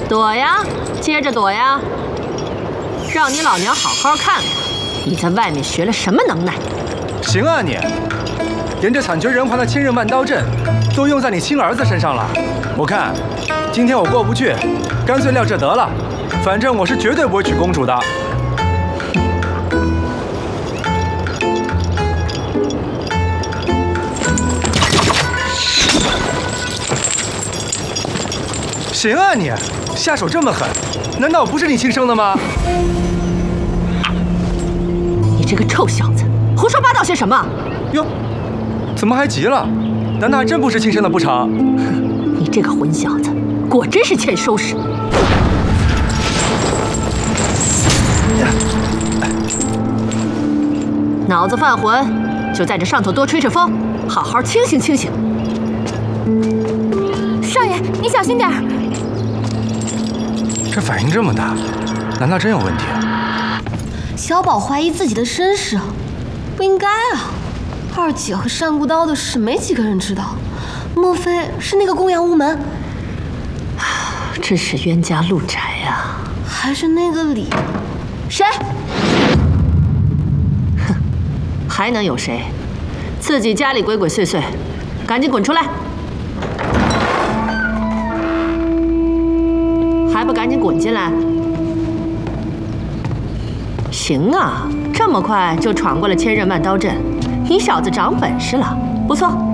躲呀，接着躲呀，让你老娘好好看看你在外面学了什么能耐。 行啊你，连这惨绝人寰的千仞万刀阵都用在你亲儿子身上了。我看今天我过不去，干脆撂这得了。反正我是绝对不会娶公主的。行啊你，下手这么狠，难道我不是你亲生的吗？ 你这个臭小子，胡说八道些什么？ 哟，怎么还急了？难道还真不是亲生的不成？ 你这个混小子，果真是欠收拾。脑子犯浑，就在这上头多吹吹风，好好清醒清醒。 少爷，你小心点儿。 这反应这么大，难道真有问题啊？ 小宝怀疑自己的身世，不应该啊。二姐和单孤刀的事没几个人知道，莫非是那个公羊无门？ 真是冤家路窄呀！ 还是那个李？ 谁？哼，还能有谁？自己家里鬼鬼祟祟，赶紧滚出来！还不赶紧滚进来！行啊，这么快就闯过了千仞万刀阵，你小子长本事了，不错。